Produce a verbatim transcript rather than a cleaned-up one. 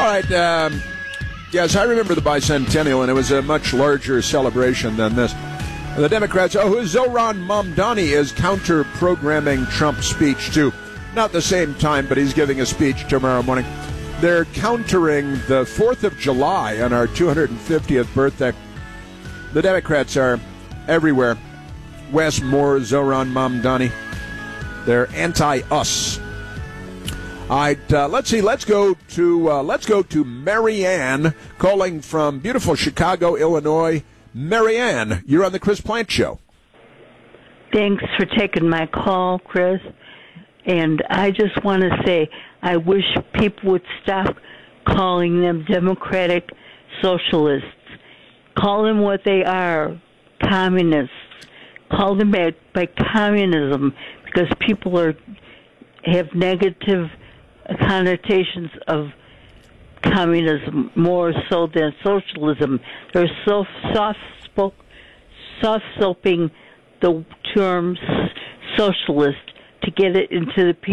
right. Um, yes, I remember the bicentennial, and it was a much larger celebration than this. The Democrats, oh, who Zohran Mamdani is counter-programming Trump's speech to, not the same time, but he's giving a speech tomorrow morning. They're countering the fourth of July on our two hundred fiftieth birthday. The Democrats are everywhere. Wes Moore, Zohran Mamdani. They're anti-us. All right, uh, let's see. Let's go to uh, let's go to Marianne, calling from beautiful Chicago, Illinois. Marianne, you're on the Chris Plante Show. Thanks for taking my call, Chris. And I just want to say, I wish people would stop calling them Democratic Socialists. Call them what they are, communists. Call them by, by communism, because people are have negative connotations of communism more so than socialism. They're so soft-spoke, soft-soaping the term socialist to get it into the people.